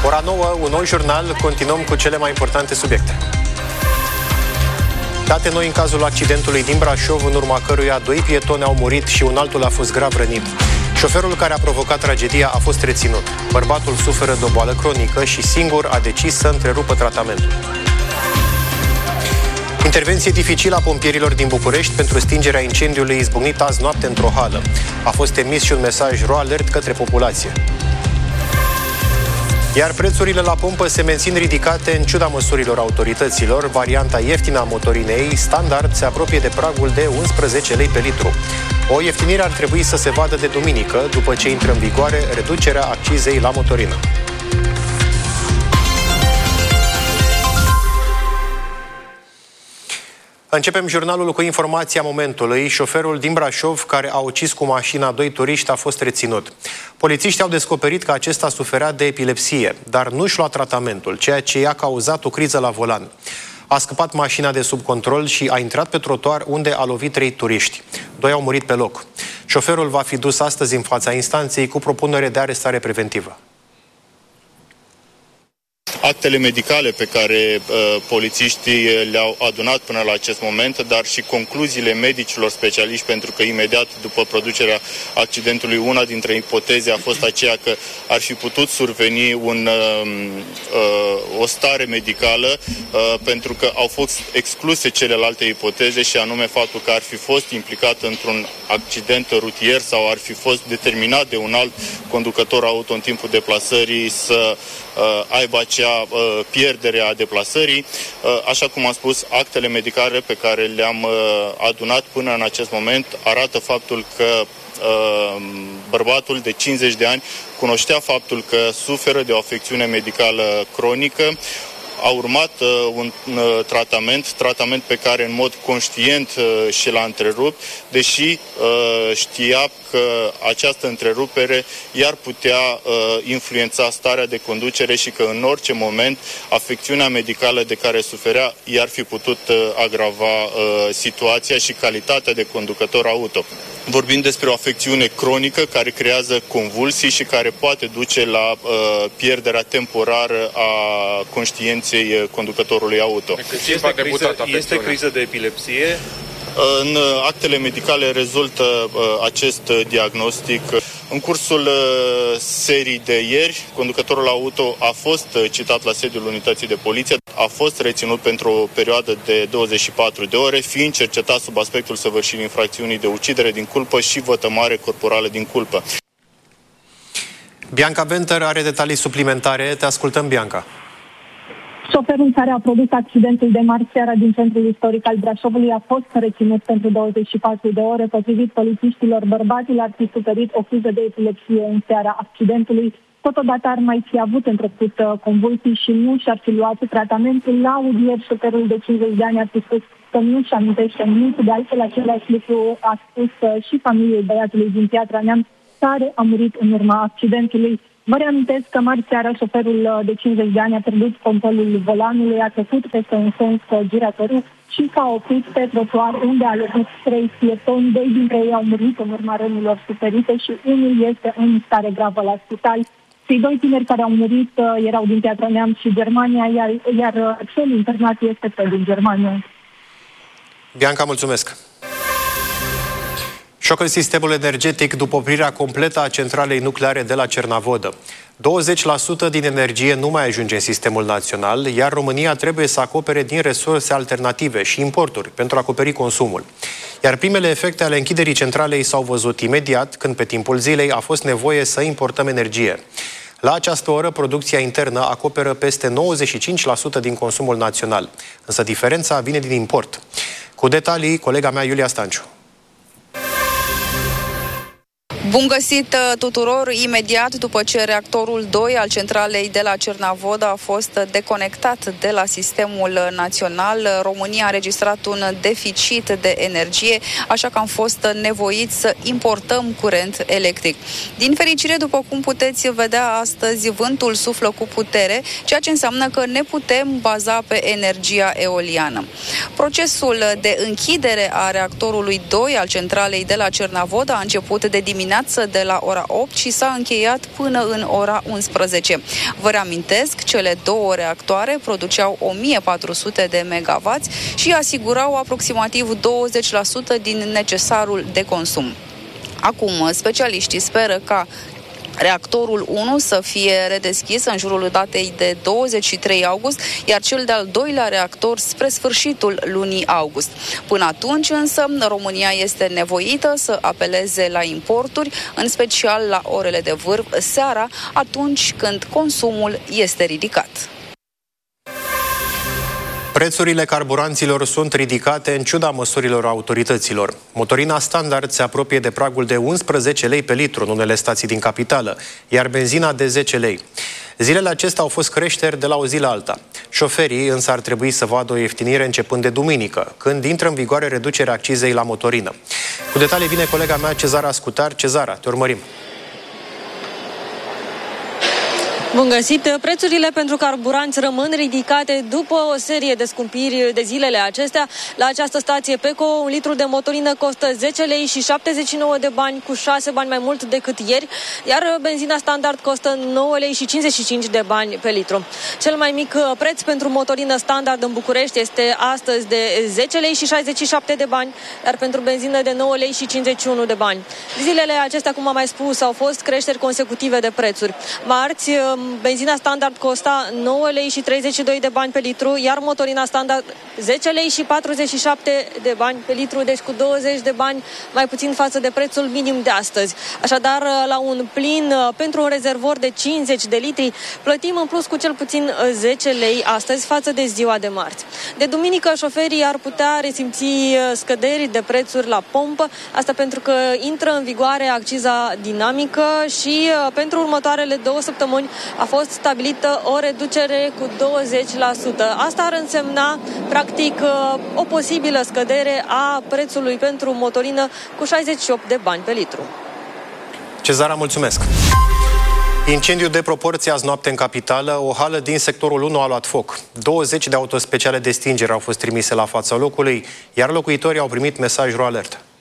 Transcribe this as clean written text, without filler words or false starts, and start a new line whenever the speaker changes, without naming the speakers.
Ora 9, un nou jurnal, continuăm cu cele mai importante subiecte. Date noi în cazul accidentului din Brașov, în urma căruia 2 pietoni au murit și un altul a fost grav rănit. Șoferul care a provocat tragedia a fost reținut. Bărbatul suferă de o boală cronică și singur a decis să întrerupă tratamentul. Intervenție dificilă a pompierilor din București pentru stingerea incendiului izbucnit azi noapte într-o hală. A fost emis și un mesaj ro-alert către populație. Iar prețurile la pompă se mențin ridicate în ciuda măsurilor autorităților. Varianta ieftină a motorinei standard se apropie de pragul de 11 lei pe litru. O ieftinire ar trebui să se vadă de duminică, după ce intră în vigoare reducerea accizei la motorină. Începem jurnalul cu informația momentului. Șoferul din Brașov, care a ucis cu mașina 2 turiști, a fost reținut. Polițiștii au descoperit că acesta suferea de epilepsie, dar nu-și lua tratamentul, ceea ce i-a cauzat o criză la volan. A scăpat mașina de sub control și a intrat pe trotuar, unde a lovit 3 turiști. 2 au murit pe loc. Șoferul va fi dus astăzi în fața instanței cu propunere de arestare preventivă.
Actele medicale pe care polițiștii le-au adunat până la acest moment, dar și concluziile medicilor specialiști, pentru că imediat după producerea accidentului, una dintre ipoteze a fost aceea că ar fi putut surveni o stare medicală, pentru că au fost excluse celelalte ipoteze, și anume faptul că ar fi fost implicat într-un accident rutier sau ar fi fost determinat de un alt conducător auto în timpul deplasării să aibă acea pierdere a deplasării. Așa cum am spus, actele medicale pe care le-am adunat până în acest moment arată faptul că bărbatul de 50 de ani cunoștea faptul că suferă de o afecțiune medicală cronică. A urmat un tratament pe care în mod conștient și l-a întrerupt, deși știa că această întrerupere i-ar putea influența starea de conducere și că în orice moment afecțiunea medicală de care suferea i-ar fi putut agrava situația și calitatea de conducător auto. Vorbim despre o afecțiune cronică care creează convulsii și care poate duce la pierderea temporară a conștiinței conducătorului auto.
Este criză de epilepsie?
În actele medicale rezultă acest diagnostic. În cursul serii de ieri, conducătorul auto a fost citat la sediul unității de poliție, a fost reținut pentru o perioadă de 24 de ore, fiind cercetat sub aspectul săvârșirii infracțiunii de ucidere din culpă și vătămare corporală din culpă.
Bianca Venter are detalii suplimentare. Te ascultăm, Bianca.
Șoferul care a produs accidentul de marți seara din centrul istoric al Brașovului a fost reținut pentru 24 de ore. Potrivit polițiștilor, bărbatul ar fi suferit o criză de epilepsie în seara accidentului. Totodată ar mai fi avut întrecut convulsii și nu și-ar fi luat tratamentul. La audieri, șoferul de 50 de ani a spus că nu și amintește nimic. De altfel, același lucru a spus și familiei băiatului din Piatra Neamț, care a murit în urma accidentului. Vă reamintesc că marți seara șoferul de 50 de ani a pierdut controlul volanului, a trecut peste un sens giratoriu și s-a oprit pe trotuar, unde a lovit 3 pietoni. 2 dintre ei au murit în urma rănilor suferite și unul este în stare gravă la spital. Cei 2 tineri care au murit erau din Piatra Neamț și Germania, iar cel internat este pe din Germania.
Bianca, mulțumesc! Șoc în sistemul energetic după oprirea completă a centralei nucleare de la Cernavodă. 20% din energie nu mai ajunge în sistemul național, iar România trebuie să acopere din resurse alternative și importuri pentru a acoperi consumul. Iar primele efecte ale închiderii centralei s-au văzut imediat, când pe timpul zilei a fost nevoie să importăm energie. La această oră, producția internă acoperă peste 95% din consumul național, însă diferența vine din import. Cu detalii, colega mea Iulia Stanciu.
Bun găsit tuturor! Imediat după ce reactorul 2 al centralei de la Cernavodă a fost deconectat de la sistemul național, România a înregistrat un deficit de energie, așa că am fost nevoiți să importăm curent electric. Din fericire, după cum puteți vedea astăzi, vântul suflă cu putere, ceea ce înseamnă că ne putem baza pe energia eoliană. Procesul de închidere a reactorului 2 al centralei de la Cernavodă a început de dimineață dimineață de la ora 8 și s-a încheiat până în ora 11. Vă reamintesc, cele două reactoare produceau 1400 de megawatts și asigurau aproximativ 20% din necesarul de consum. Acum, specialiștii speră ca reactorul 1 să fie redeschis în jurul datei de 23 august, iar cel de-al doilea reactor spre sfârșitul lunii august. Până atunci însă, România este nevoită să apeleze la importuri, în special la orele de vârf seara, atunci când consumul este ridicat.
Prețurile carburanților sunt ridicate în ciuda măsurilor autorităților. Motorina standard se apropie de pragul de 11 lei pe litru în unele stații din capitală, iar benzina de 10 lei. Zilele acestea au fost creșteri de la o zi la alta. Șoferii însă ar trebui să vadă o ieftinire începând de duminică, când intră în vigoare reducerea accizei la motorină. Cu detalii vine colega mea Cezara Scutar. Cezara, te urmărim.
Bun găsit! Prețurile pentru carburanți rămân ridicate după o serie de scumpiri de zilele acestea. La această stație PECO, un litru de motorină costă 10 lei și 79 de bani, cu 6 bani mai mult decât ieri, iar benzina standard costă 9 lei și 55 de bani pe litru. Cel mai mic preț pentru motorină standard în București este astăzi de 10 lei și 67 de bani, iar pentru benzină de 9 lei și 51 de bani. Zilele acestea, cum am mai spus, au fost creșteri consecutive de prețuri. Marți, benzina standard costa 9 lei și 32 de bani pe litru, iar motorina standard 10 lei și 47 de bani pe litru, deci cu 20 de bani mai puțin față de prețul minim de astăzi. Așadar, la un plin pentru un rezervor de 50 de litri, plătim în plus cu cel puțin 10 lei astăzi față de ziua de marți. De duminică, șoferii ar putea resimți scăderi de prețuri la pompă, asta pentru că intră în vigoare acciza dinamică și pentru următoarele 2 săptămâni a fost stabilită o reducere cu 20%. Asta ar însemna, practic, o posibilă scădere a prețului pentru motorină cu 68 de bani pe litru.
Cezara, mulțumesc! Incendiu de proporție azi noapte în capitală. O hală din sectorul 1 a luat foc. 20 de autospeciale de stingere au fost trimise la fața locului, iar locuitorii au primit mesaj RoAlert.